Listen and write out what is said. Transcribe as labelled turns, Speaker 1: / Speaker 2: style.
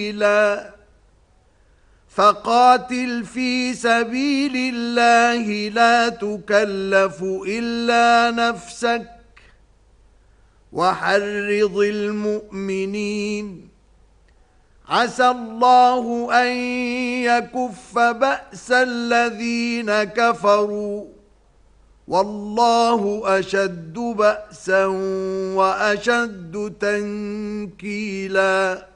Speaker 1: فقاتل في سبيل الله لا تكلف إلا نفسك وحرض المؤمنين عسى الله أن يكف بأس الذين كفروا والله أشد بأسا وأشد تنكيلا.